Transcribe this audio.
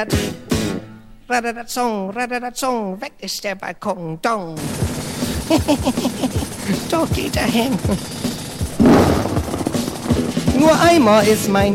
Radadat-Song, weg ist der Balkon, dong. Dort geht er hin. Nur einmal ist mein